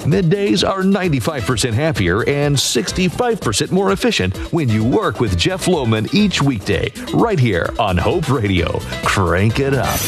Middays are 95% happier and 65% more efficient when you work with Jeff Lohman each weekday, right here on Hope Radio. Crank it up.